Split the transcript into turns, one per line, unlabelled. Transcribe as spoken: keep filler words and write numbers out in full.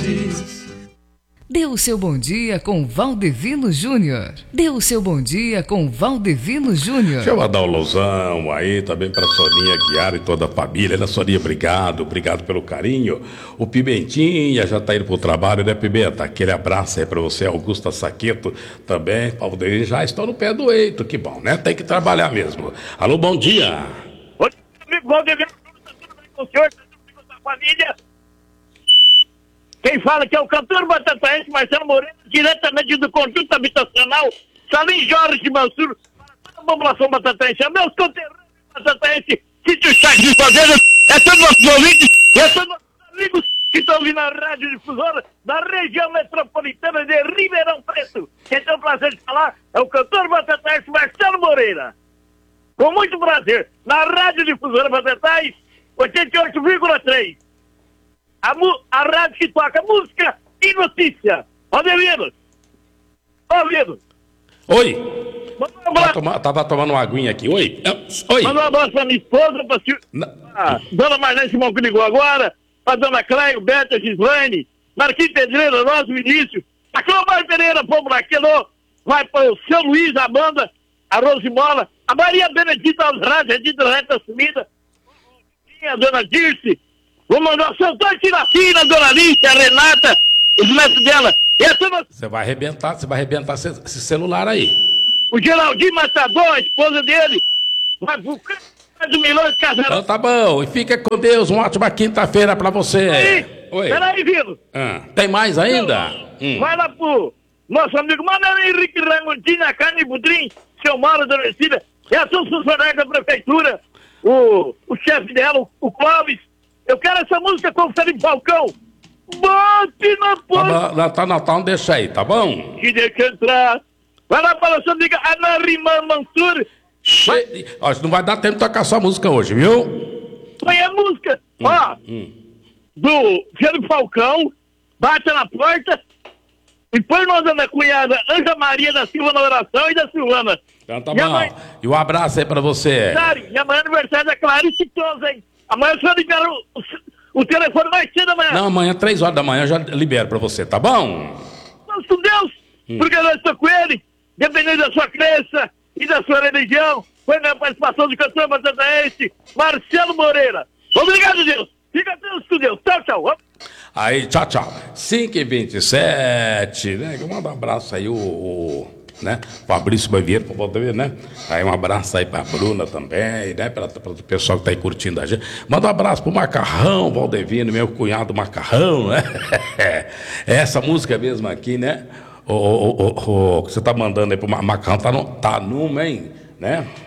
Verdes.
Dê o seu bom dia com Valdevino Júnior. Dê o seu bom dia com Valdevino Júnior.
Deixa eu mandar um lousão aí também pra Soninha Guiara e toda a família, né, Soninha? Obrigado, obrigado pelo carinho. O Pimentinha já tá indo pro trabalho, né, Pimenta? Aquele abraço aí pra você, Augusta Saqueto também. Valdevino, já estou no pé do eito, que bom, né? Tem que trabalhar mesmo. Alô, bom dia.
Oi, amigo Valdevino, tudo bem com o senhor? Tudo bem com a sua família? Quem fala que é o cantor batataense Marcelo Moreno, diretamente do Conjunto Habitacional Salim Jorge Mansur, para toda a população batataense. É meus conterrâneos batataenses, Sítio Chagas de Fazenda, é todos nossos ouvintes, é todos nossos amigos que estão ouvindo a rádio difusora da região metropolitana de Ribeirão Preto. Quem tem o prazer de falar é o cantor batataense Marcelo Moreira. Com muito prazer, na rádio difusora Batatais, oitenta e oito vírgula três. A, a rádio que toca música e notícia. Valdevino. Valdevino.
Oi. Tava, toma, tava tomando uma aguinha aqui. Oi. Oi.
Manda um abraço pra minha esposa, pra a dona Marlene Simão que ligou agora, pra dona Cleio, Beta, Gislaine, Marquinhos Pedreira, nós, Vinícius, a Clomar Pereira, Pombo Laquelô, vai para o seu Luiz, a banda, a Rosimola, a Maria Benedita Aldrade, a Dita Reta Sumida, a dona Dirce. Vou mandar o seu Antônio Tirafina, a Dona Alice, a Renata, os netos dela. Você
vai arrebentar, você vai arrebentar esse, esse celular aí.
O Geraldinho Matador, a esposa dele, vai pro do Milão de Casarão.
Então tá bom, e fica com Deus, uma ótima quinta-feira pra você.
Aí,
Oi.
Peraí, Vino.
Ah, tem mais ainda?
Hum. Vai lá pro nosso amigo Manuel Henrique Rangontini, a Carne Budrim, seu Mauro da Mercida, e a seus funcionários da prefeitura, o, o chefe dela, o, o Clóvis. Eu quero essa música com o Felipe Falcão. Bote na porta.
Tá, tá, não, tá, não deixa aí, tá bom?
Que deixa entrar. Vai lá para a sua amiga Ana Rima Mansur.
Che... Ó, não vai dar tempo de tocar sua música hoje, viu?
Põe a música.
Hum,
Ó,
hum.
do Felipe Falcão, Bate na Porta. E põe nós da cunhada Anja Maria da Silva na oração e da Silvana.
Então tá bom. Mãe... E um abraço aí pra você.
Claro, e amanhã é aniversário da Clarice Souza, hein? Amanhã o senhor libera o, o, o telefone mais cedo amanhã.
Não, amanhã, três horas da manhã, eu já libero pra você, tá bom?
Mas com Deus, hum. porque nós estamos com ele, dependendo da sua crença e da sua religião, foi a participação do cantor batataense Marcelo Moreira. Obrigado, Deus. Fica Deus com Deus. Tchau, tchau.
Aí, tchau, tchau. cinco e vinte e sete, né? Manda um abraço aí, o... o... né? Fabrício Baviero, pra poder ver, né? Aí um abraço aí pra Bruna também, né? Para o pessoal que tá aí curtindo a gente. Manda um abraço pro Macarrão, Valdevino, meu cunhado Macarrão, né? Essa música mesmo aqui, né? O, o, o, o, que você tá mandando aí pro Macarrão tá no, tá numa, hein? Né?